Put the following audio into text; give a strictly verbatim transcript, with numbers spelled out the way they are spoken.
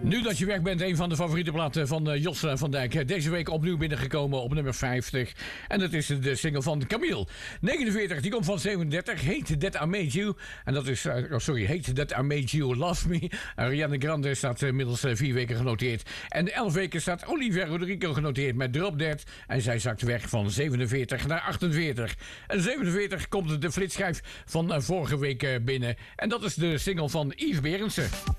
Nu dat je weg bent, een van de favoriete platen van uh, Jos van Dijk. Deze week opnieuw binnengekomen op nummer vijftig. En dat is de single van Camille. negenenveertig, die komt van zevenendertig. Hate That I Made You. En dat is, uh, oh sorry, Hate That I Made You Love Me. Ariana Grande staat uh, inmiddels uh, vier weken genoteerd. En elf weken staat Olivia Rodrigo genoteerd met Drop Dead. En zij zakt weg van zevenenveertig naar achtenveertig. En zevenenveertig komt de flitsschijf van uh, vorige week uh, binnen. En dat is de single van Yves Berendsen.